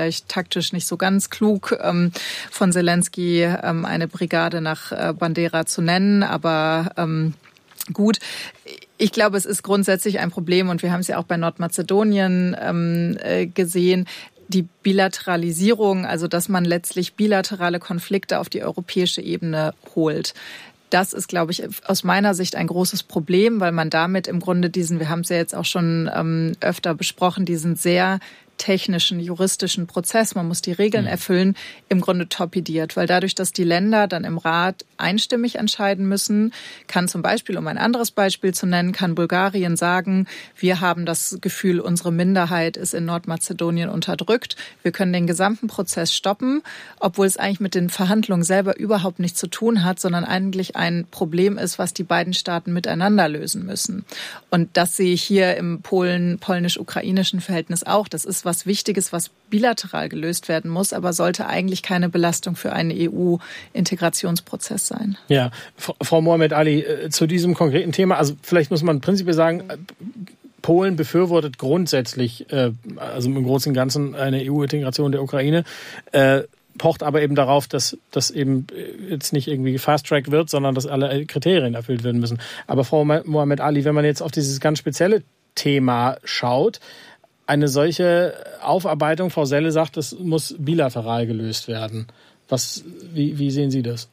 vielleicht taktisch nicht so ganz klug von Zelensky, eine Brigade nach Bandera zu nennen, aber gut. Ich glaube, es ist grundsätzlich ein Problem und wir haben es ja auch bei Nordmazedonien gesehen. Die Bilateralisierung, also dass man letztlich bilaterale Konflikte auf die europäische Ebene holt. Das ist, glaube ich, aus meiner Sicht ein großes Problem, weil man damit im Grunde wir haben es ja jetzt auch schon öfter besprochen, diesen sehr technischen, juristischen Prozess, man muss die Regeln erfüllen, im Grunde torpediert. Weil dadurch, dass die Länder dann im Rat einstimmig entscheiden müssen, kann zum Beispiel, um ein anderes Beispiel zu nennen, kann Bulgarien sagen, wir haben das Gefühl, unsere Minderheit ist in Nordmazedonien unterdrückt. Wir können den gesamten Prozess stoppen, obwohl es eigentlich mit den Verhandlungen selber überhaupt nichts zu tun hat, sondern eigentlich ein Problem ist, was die beiden Staaten miteinander lösen müssen. Und das sehe ich hier im polnisch-ukrainischen Verhältnis auch. Das ist was Wichtiges, was bilateral gelöst werden muss, aber sollte eigentlich keine Belastung für einen EU-Integrationsprozess sein. Ja, Frau Mohamed Ali, zu diesem konkreten Thema, also vielleicht muss man prinzipiell sagen, Polen befürwortet grundsätzlich, also im Großen und Ganzen, eine EU-Integration der Ukraine, pocht aber eben darauf, dass das eben jetzt nicht irgendwie fast-track wird, sondern dass alle Kriterien erfüllt werden müssen. Aber Frau Mohamed Ali, wenn man jetzt auf dieses ganz spezielle Thema schaut, eine solche Aufarbeitung, Frau Selle sagt, das muss bilateral gelöst werden. Wie sehen Sie das?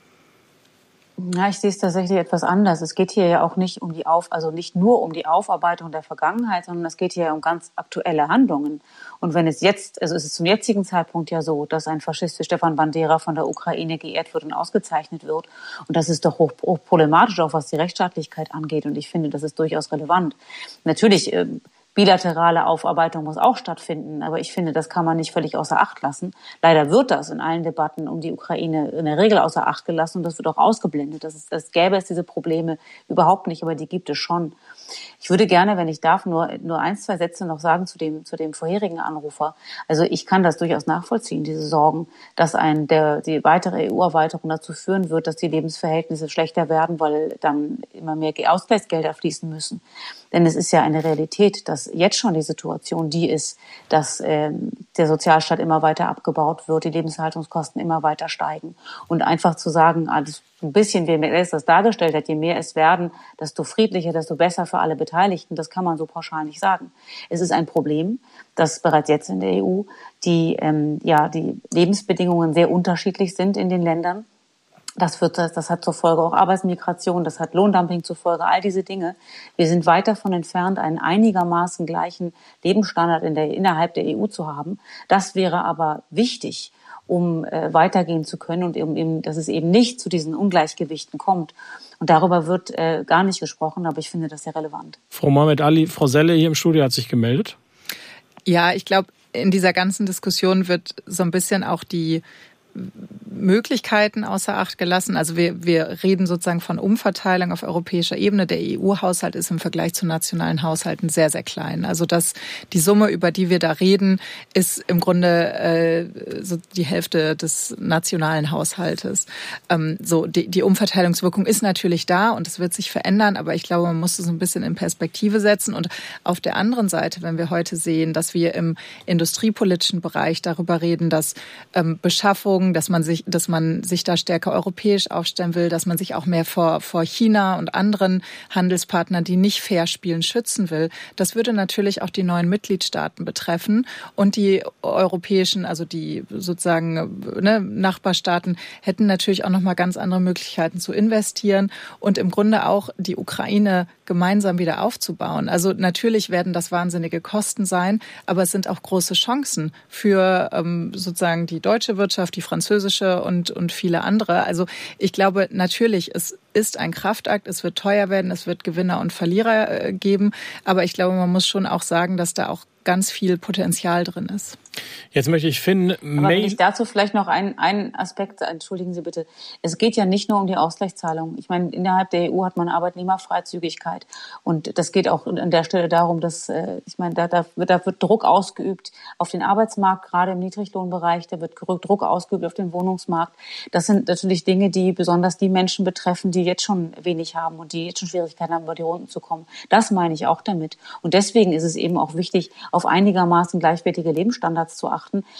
Ja, ich sehe es tatsächlich etwas anders. Es geht hier ja auch nicht nicht nur um die Aufarbeitung der Vergangenheit, sondern es geht hier um ganz aktuelle Handlungen. Und wenn es ist es zum jetzigen Zeitpunkt ja so, dass ein Faschist wie Stefan Bandera von der Ukraine geehrt wird und ausgezeichnet wird. Und das ist doch hoch problematisch, auch was die Rechtsstaatlichkeit angeht. Und ich finde, das ist durchaus relevant. Natürlich, bilaterale Aufarbeitung muss auch stattfinden, aber ich finde, das kann man nicht völlig außer Acht lassen. Leider wird das in allen Debatten um die Ukraine in der Regel außer Acht gelassen und das wird auch ausgeblendet. Das gäbe es diese Probleme überhaupt nicht, aber die gibt es schon. Ich würde gerne, wenn ich darf, nur 1, 2 Sätze noch sagen zu dem vorherigen Anrufer. Also ich kann das durchaus nachvollziehen, diese Sorgen, dass die weitere EU-Erweiterung dazu führen wird, dass die Lebensverhältnisse schlechter werden, weil dann immer mehr Ausgleichsgelder fließen müssen. Denn es ist ja eine Realität, dass jetzt schon die Situation die ist, dass der Sozialstaat immer weiter abgebaut wird, die Lebenshaltungskosten immer weiter steigen. Und einfach zu sagen, ein bisschen, wie er das dargestellt hat, je mehr es werden, desto friedlicher, desto besser für alle Beteiligten, das kann man so pauschal nicht sagen. Es ist ein Problem, dass bereits jetzt in der EU die Lebensbedingungen sehr unterschiedlich sind in den Ländern. Das hat zur Folge auch Arbeitsmigration, das hat Lohndumping zur Folge, all diese Dinge. Wir sind weit davon entfernt, einen einigermaßen gleichen Lebensstandard innerhalb der EU zu haben. Das wäre aber wichtig, um weitergehen zu können und dass es eben nicht zu diesen Ungleichgewichten kommt. Und darüber wird gar nicht gesprochen, aber ich finde das sehr relevant. Frau Mohamed Ali, Frau Selle hier im Studio hat sich gemeldet. Ja, ich glaube, in dieser ganzen Diskussion wird so ein bisschen auch die Möglichkeiten außer Acht gelassen. Also wir reden sozusagen von Umverteilung auf europäischer Ebene. Der EU-Haushalt ist im Vergleich zu nationalen Haushalten sehr, sehr klein. Also die Summe, über die wir da reden, ist im Grunde so die Hälfte des nationalen Haushaltes. Die Umverteilungswirkung ist natürlich da und es wird sich verändern, aber ich glaube, man muss es ein bisschen in Perspektive setzen. Und auf der anderen Seite, wenn wir heute sehen, dass wir im industriepolitischen Bereich darüber reden, dass Beschaffung, dass man sich da stärker europäisch aufstellen will, dass man sich auch mehr vor China und anderen Handelspartnern, die nicht fair spielen, schützen will. Das würde natürlich auch die neuen Mitgliedstaaten betreffen und die europäischen, also die sozusagen Nachbarstaaten hätten natürlich auch noch mal ganz andere Möglichkeiten zu investieren und im Grunde auch die Ukraine gemeinsam wieder aufzubauen. Also natürlich werden das wahnsinnige Kosten sein, aber es sind auch große Chancen für sozusagen die deutsche Wirtschaft, die französische und viele andere. Also ich glaube natürlich, es ist ein Kraftakt, es wird teuer werden, es wird Gewinner und Verlierer geben, aber ich glaube, man muss schon auch sagen, dass da auch ganz viel Potenzial drin ist. Jetzt möchte ich Finn... Aber wenn ich dazu vielleicht noch einen Aspekt, entschuldigen Sie bitte, es geht ja nicht nur um die Ausgleichszahlung. Ich meine, innerhalb der EU hat man Arbeitnehmerfreizügigkeit und das geht auch an der Stelle darum, dass, da wird Druck ausgeübt auf den Arbeitsmarkt, gerade im Niedriglohnbereich, da wird Druck ausgeübt auf den Wohnungsmarkt. Das sind natürlich Dinge, die besonders die Menschen betreffen, die jetzt schon wenig haben und die jetzt schon Schwierigkeiten haben, über die Runden zu kommen. Das meine ich auch damit. Und deswegen ist es eben auch wichtig, auf einigermaßen gleichwertige Lebensstandards zu achten.